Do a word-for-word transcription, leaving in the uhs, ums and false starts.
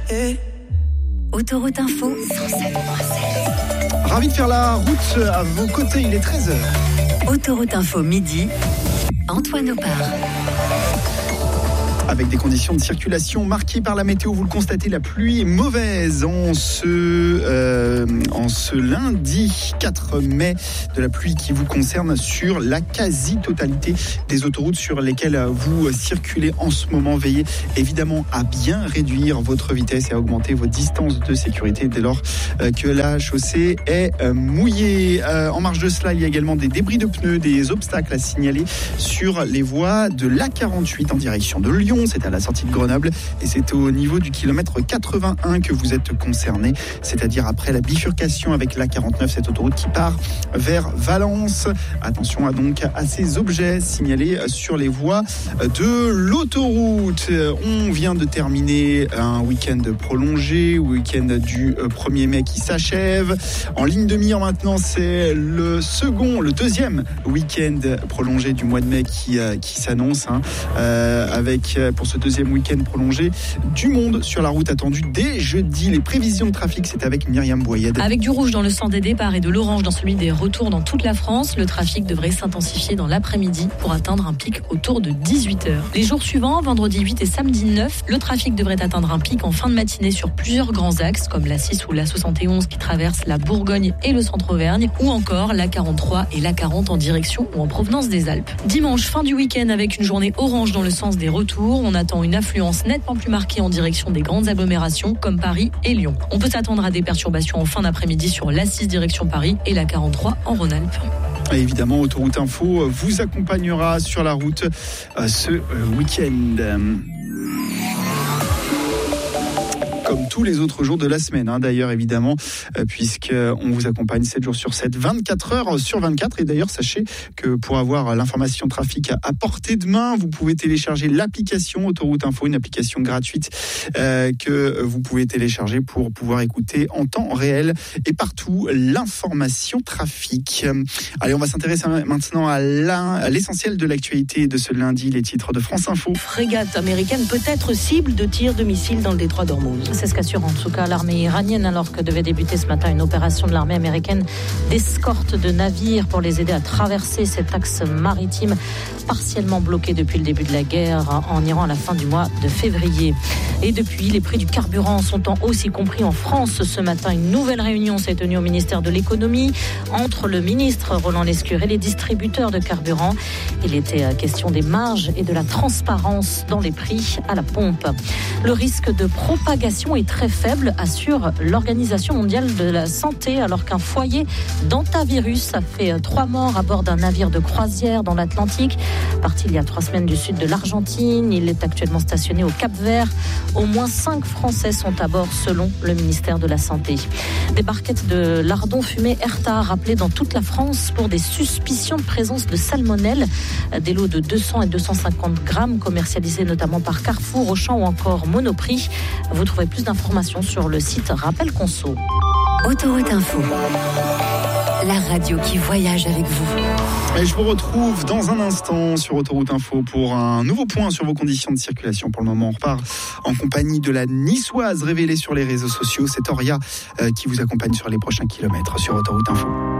Hey. Autoroute Info cent sept virgule sept. Ravi de faire la route à vos côtés, il est treize heures. Autoroute Info midi, Antoine Opar. Avec des conditions de circulation marquées par la météo, vous le constatez, la pluie est mauvaise en ce, euh, en ce lundi quatre mai, de la pluie qui vous concerne sur la quasi-totalité des autoroutes sur lesquelles vous circulez en ce moment. Veillez évidemment à bien réduire votre vitesse et à augmenter vos distances de sécurité dès lors que la chaussée est mouillée. En marge de cela, il y a également des débris de pneus, des obstacles à signaler sur les voies de l'A quarante-huit en direction de Lyon. C'est à la sortie de Grenoble et c'est au niveau du kilomètre quatre-vingt-un que vous êtes concerné, c'est-à-dire après la bifurcation avec l'A quarante-neuf, cette autoroute qui part vers Valence. Attention à donc à ces objets signalés sur les voies de l'autoroute. On vient de terminer un week-end prolongé, week-end du premier mai qui s'achève. En ligne de mire maintenant, c'est le second, le deuxième week-end prolongé du mois de mai qui, qui s'annonce, hein, euh, avec pour ce deuxième week-end prolongé du monde sur la route attendu dès jeudi. Les prévisions de trafic, c'est avec Myriam Boyed. Avec du rouge dans le sens des départs et de l'orange dans celui des retours dans toute la France, le trafic devrait s'intensifier dans l'après-midi pour atteindre un pic autour de dix-huit heures. Les jours suivants, vendredi huit et samedi neuf, le trafic devrait atteindre un pic en fin de matinée sur plusieurs grands axes comme l'A six ou l'A soixante et onze qui traversent la Bourgogne et le centre-Auvergne, ou encore l'A quarante-trois et l'A quarante en direction ou en provenance des Alpes. Dimanche, fin du week-end avec une journée orange dans le sens des retours. On attend une affluence nettement plus marquée en direction des grandes agglomérations comme Paris et Lyon. On peut s'attendre à des perturbations en fin d'après-midi sur l'A six direction Paris et l'A quarante-trois en Rhône-Alpes. Et évidemment, Autoroute Info vous accompagnera sur la route euh, ce euh, week-end. Comme tous les autres jours de la semaine, hein, d'ailleurs, évidemment, euh, puisqu'on vous accompagne sept jours sur sept, vingt-quatre heures sur vingt-quatre. Et d'ailleurs, sachez que pour avoir l'information trafic à, à portée de main, vous pouvez télécharger l'application Autoroute Info, une application gratuite euh, que vous pouvez télécharger pour pouvoir écouter en temps réel et partout l'information trafic. Allez, on va s'intéresser maintenant à, la, à l'essentiel de l'actualité de ce lundi, les titres de France Info. Frégate américaine peut être cible de tirs de missiles dans le détroit d'Ormuz. C'est ce qu'assure en tout cas l'armée iranienne, alors que devait débuter ce matin une opération de l'armée américaine d'escorte de navires pour les aider à traverser cet axe maritime partiellement bloqué depuis le début de la guerre en Iran à la fin du mois de février. Et depuis, les prix du carburant sont en hausse, y compris en France. Ce matin, une nouvelle réunion s'est tenue au ministère de l'économie entre le ministre Roland Lescure et les distributeurs de carburant. Il était question des marges et de la transparence dans les prix à la pompe. Le risque de propagation est très faible, assure l'Organisation mondiale de la santé, alors qu'un foyer d'hantavirus a fait trois morts à bord d'un navire de croisière dans l'Atlantique. Parti il y a trois semaines du sud de l'Argentine, il est actuellement stationné au Cap-Vert. Au moins cinq Français sont à bord selon le ministère de la Santé. Des barquettes de lardons fumés Erta rappelées dans toute la France pour des suspicions de présence de salmonelle. Des lots de deux cents et deux cent cinquante grammes commercialisés notamment par Carrefour, Auchan ou encore Monoprix. Vous trouvez plus d'informations sur le site Rappel Conso. Autoroute Info, la radio qui voyage avec vous. Et je vous retrouve dans un instant sur Autoroute Info pour un nouveau point sur vos conditions de circulation. Pour le moment, on repart en compagnie de la Niçoise révélée sur les réseaux sociaux. C'est Oria euh, qui vous accompagne sur les prochains kilomètres sur Autoroute Info.